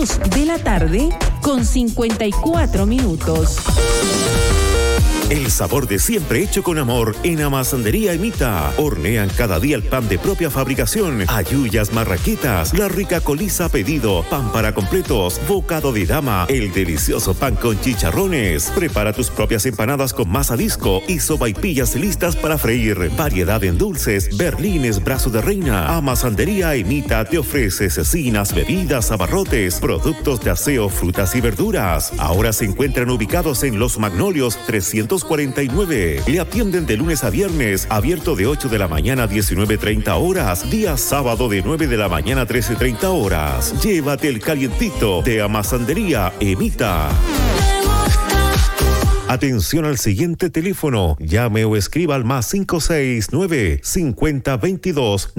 de la tarde con 54 minutos. El sabor de siempre hecho con amor en Amasandería Emita. Hornean cada día el pan de propia fabricación. Ayuyas marraquitas, la rica coliza a pedido, pan para completos, bocado de dama, el delicioso pan con chicharrones. Prepara tus propias empanadas con masa disco y sopaipillas listas para freír. Variedad en dulces, berlines, brazo de reina. Amasandería Emita te ofrece cecinas, bebidas, abarrotes, productos de aseo, frutas y verduras. Ahora se encuentran ubicados en Los Magnolios 349. Le atienden de lunes a viernes, abierto de 8 de la mañana a 19:30 horas, día sábado de 9 de la mañana a 13:30 horas. Llévate el calientito de Amasandería Emita. Atención al siguiente teléfono. Llame o escriba al +569 5022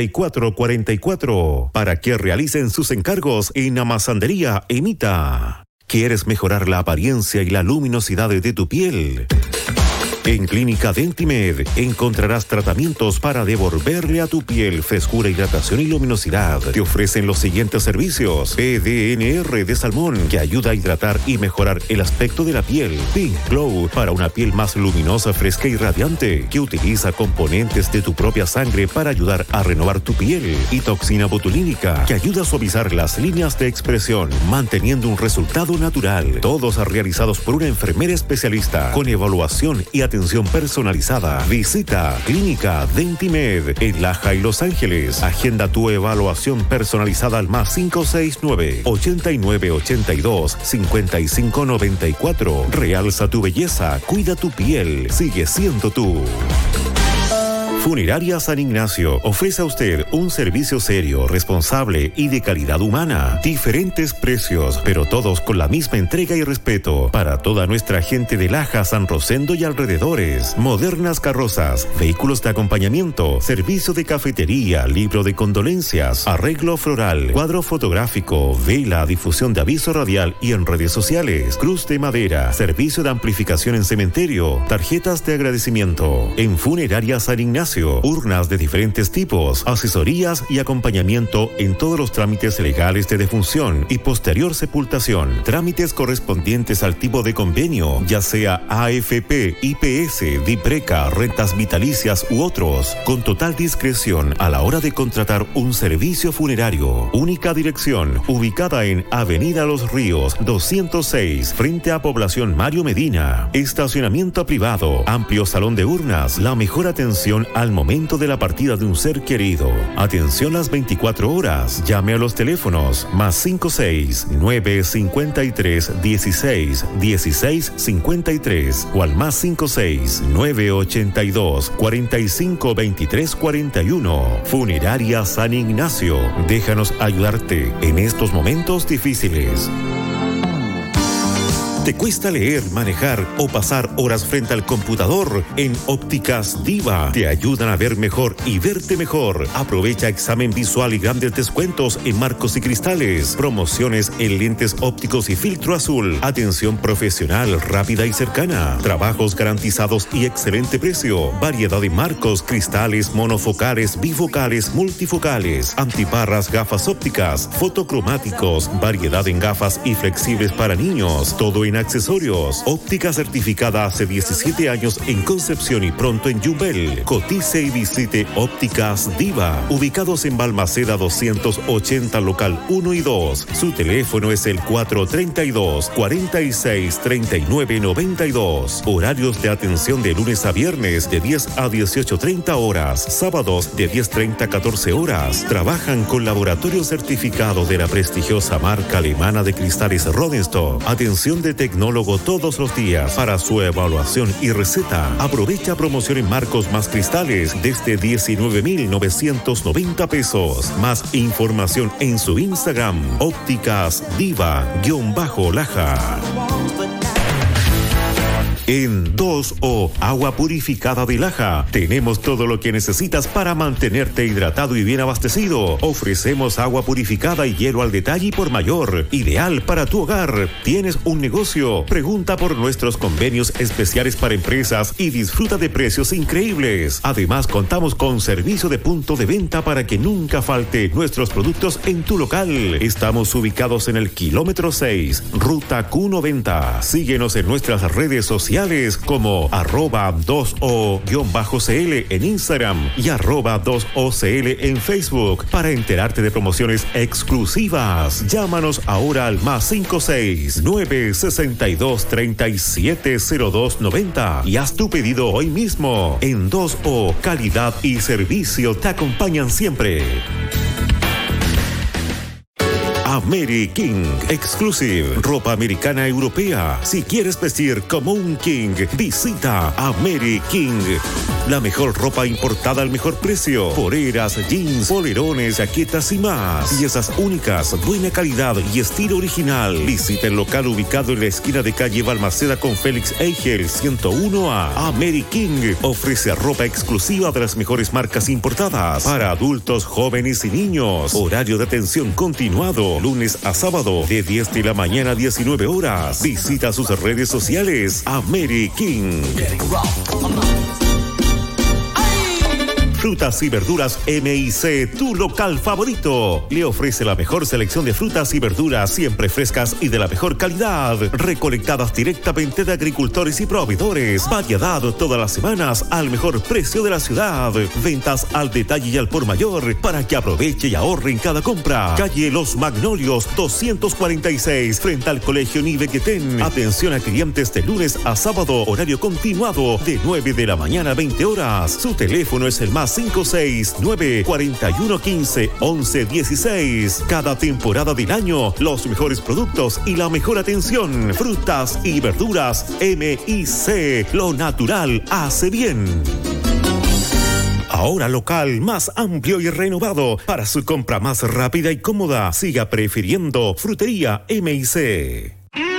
9444 para que realicen sus encargos en Amasandería Emita. ¿Quieres mejorar la apariencia y la luminosidad de tu piel? En Clínica Dentimed encontrarás tratamientos para devolverle a tu piel frescura, hidratación y luminosidad. Te ofrecen los siguientes servicios: PDNR de salmón, que ayuda a hidratar y mejorar el aspecto de la piel. Pink Glow, para una piel más luminosa, fresca y radiante, que utiliza componentes de tu propia sangre para ayudar a renovar tu piel. Y toxina botulínica, que ayuda a suavizar las líneas de expresión, manteniendo un resultado natural. Todos realizados por una enfermera especialista, con evaluación y atención personalizada. Visita Clínica Dentimed en Laja y Los Ángeles. Agenda tu evaluación personalizada al +569 8982 5594. Realza tu belleza, cuida tu piel, sigue siendo tú. Funeraria San Ignacio ofrece a usted un servicio serio, responsable y de calidad humana. Diferentes precios, pero todos con la misma entrega y respeto para toda nuestra gente de Laja, San Rosendo y alrededores. Modernas carrozas, vehículos de acompañamiento, servicio de cafetería, libro de condolencias, arreglo floral, cuadro fotográfico, vela, difusión de aviso radial y en redes sociales, cruz de madera, servicio de amplificación en cementerio, tarjetas de agradecimiento. En Funeraria San Ignacio, urnas de diferentes tipos, asesorías y acompañamiento en todos los trámites legales de defunción y posterior sepultación, trámites correspondientes al tipo de convenio, ya sea AFP, IPS, DIPRECA, rentas vitalicias u otros, con total discreción a la hora de contratar un servicio funerario. Única dirección, ubicada en Avenida Los Ríos 206, frente a Población Mario Medina. Estacionamiento privado, amplio salón de urnas, la mejor atención al momento de la partida de un ser querido. Atención las 24 horas. Llame a los teléfonos +56 953 16 16 53 o al +56 982 45 23 41. Funeraria San Ignacio. Déjanos ayudarte en estos momentos difíciles. ¿Te cuesta leer, manejar o pasar horas frente al computador? En Ópticas Diva te ayudan a ver mejor y verte mejor. Aprovecha examen visual y grandes descuentos en marcos y cristales. Promociones en lentes ópticos y filtro azul. Atención profesional, rápida y cercana. Trabajos garantizados y excelente precio. Variedad de marcos, cristales, monofocales, bifocales, multifocales, antiparras, gafas ópticas, fotocromáticos. Variedad en gafas y flexibles para niños. Todo en accesorios. Óptica certificada hace 17 años en Concepción y pronto en Yumbel. Cotice y visite Ópticas Diva, ubicados en Balmaceda 280, local 1 y 2. Su teléfono es el 432 46 39 92. Horarios de atención de lunes a viernes de 10 a 18:30 horas, sábados de 10:30 a 14 horas. Trabajan con laboratorio certificado de la prestigiosa marca alemana de cristales Rodenstock. Atención de tecnólogo todos los días para su evaluación y receta. Aprovecha promoción en marcos más cristales desde 19,990 pesos. Más información en su Instagram, Ópticas Diva-Laja. En 2O, agua purificada de Laja, tenemos todo lo que necesitas para mantenerte hidratado y bien abastecido. Ofrecemos agua purificada y hielo al detalle y por mayor, ideal para tu hogar. ¿Tienes un negocio? Pregunta por nuestros convenios especiales para empresas y disfruta de precios increíbles. Además, contamos con servicio de punto de venta para que nunca falte nuestros productos en tu local. Estamos ubicados en el kilómetro 6, ruta Q90. Síguenos en nuestras redes sociales como @2O_CL en Instagram y @2OCL en Facebook para enterarte de promociones exclusivas. Llámanos ahora al +56 962 370290 y haz tu pedido hoy mismo. En 2O, calidad y servicio te acompañan siempre. Mary King Exclusive, ropa americana europea. Si quieres vestir como un king, visita a Mary King. La mejor ropa importada al mejor precio. Poleras, jeans, polerones, jaquetas y más. Piezas únicas, buena calidad y estilo original. Visita el local ubicado en la esquina de calle Balmaceda con Félix Eigel 101A. Mary King ofrece ropa exclusiva de las mejores marcas importadas para adultos, jóvenes y niños. Horario de atención continuado, lunes a sábado, de 10 de la mañana a 19 horas. Visita sus redes sociales, Mary King. Frutas y verduras M&C, tu local favorito. Le ofrece la mejor selección de frutas y verduras, siempre frescas y de la mejor calidad, recolectadas directamente de agricultores y proveedores. Variedad todas las semanas al mejor precio de la ciudad. Ventas al detalle y al por mayor para que aproveche y ahorre en cada compra. Calle Los Magnolios 246, frente al Colegio Nivequetén. Atención a clientes de lunes a sábado, horario continuado de 9 de la mañana a 20 horas. Su teléfono es el +569 4115 1116. Cada temporada del año, los mejores productos y la mejor atención. Frutas y verduras M&C. Lo natural hace bien. Ahora local más amplio y renovado para su compra más rápida y cómoda. Siga prefiriendo Frutería M&C.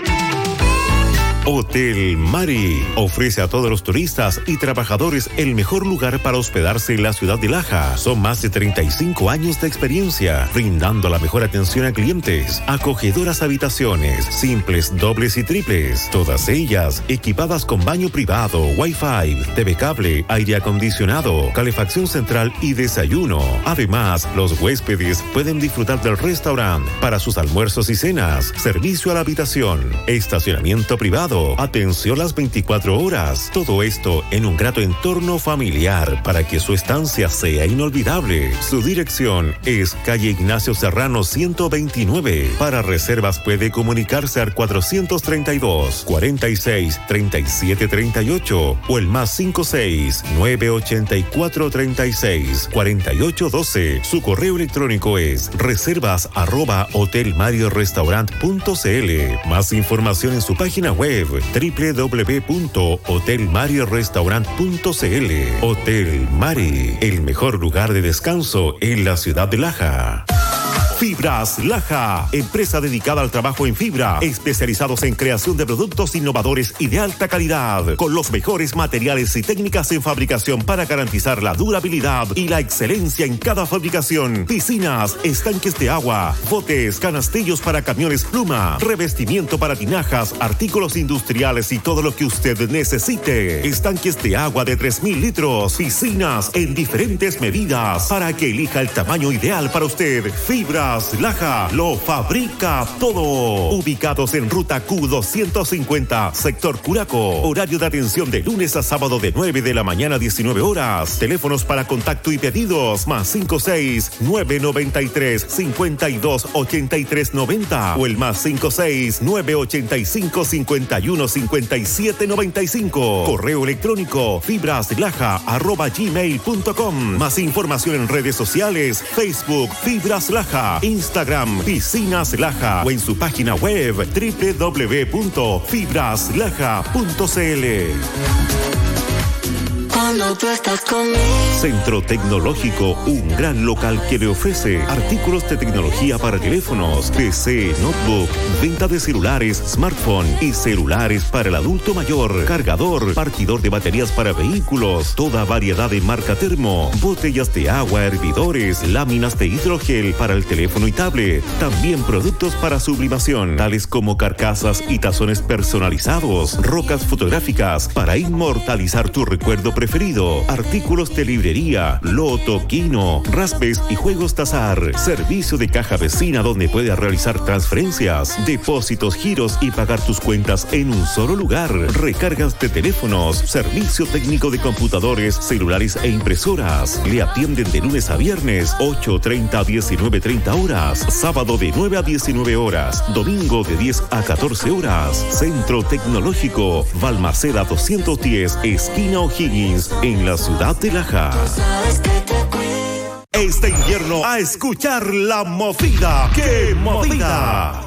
Hotel Mari ofrece a todos los turistas y trabajadores el mejor lugar para hospedarse en la ciudad de Laja. Son más de 35 años de experiencia, brindando la mejor atención a clientes. Acogedoras habitaciones, simples, dobles y triples. Todas ellas equipadas con baño privado, Wi-Fi, TV cable, aire acondicionado, calefacción central y desayuno. Además, los huéspedes pueden disfrutar del restaurante para sus almuerzos y cenas, servicio a la habitación, estacionamiento privado, atención las 24 horas. Todo esto en un grato entorno familiar para que su estancia sea inolvidable. Su dirección es calle Ignacio Serrano 129. Para reservas puede comunicarse al 432 46 37 38 o el +56 984 36 48 12. Su correo electrónico es reservas@hotelmariorestaurant.cl. Más información en su página web www.hotelmariorestaurant.cl. Hotel Mari, el mejor lugar de descanso en la ciudad de Laja. Fibras Laja, empresa dedicada al trabajo en fibra, especializados en creación de productos innovadores y de alta calidad, con los mejores materiales y técnicas en fabricación para garantizar la durabilidad y la excelencia en cada fabricación. Piscinas, estanques de agua, botes, canastillos para camiones pluma, revestimiento para tinajas, artículos industriales y todo lo que usted necesite. Estanques de agua de 3.000 litros, piscinas en diferentes medidas para que elija el tamaño ideal para usted. Fibras Laja lo fabrica todo. Ubicados en ruta Q250, sector Curaco. Horario de atención de lunes a sábado de 9 de la mañana a 19 horas. Teléfonos para contacto y pedidos +56 993 52 83 90 o el +56 985 51 57 95. Correo electrónico fibraslaja@gmail.com. Más información en redes sociales: Facebook Fibras Laja, Instagram Piscinas Laja o en su página web www.fibraslaja.cl. cuando tú estás conmigo. Centro Tecnológico, un gran local que le ofrece artículos de tecnología para teléfonos, PC, notebook, venta de celulares, smartphone y celulares para el adulto mayor, cargador, partidor de baterías para vehículos, toda variedad de marca Termo, botellas de agua, hervidores, láminas de hidrogel para el teléfono y tablet, también productos para sublimación, tales como carcasas y tazones personalizados, rocas fotográficas para inmortalizar tu recuerdo preferido, artículos de librería, loto, quino, raspes y juegos de azar, servicio de caja vecina donde puedas realizar transferencias, depósitos, giros y pagar tus cuentas en un solo lugar, recargas de teléfonos, servicio técnico de computadores, celulares e impresoras. Le atienden de lunes a viernes, 8:30 a 19:30 horas, sábado de 9 a 19 horas, domingo de 10 a 14 horas. Centro Tecnológico, Balmaceda 210, esquina O'Higgins, en la ciudad de Laja. Este invierno a escuchar la movida. ¡Qué movida!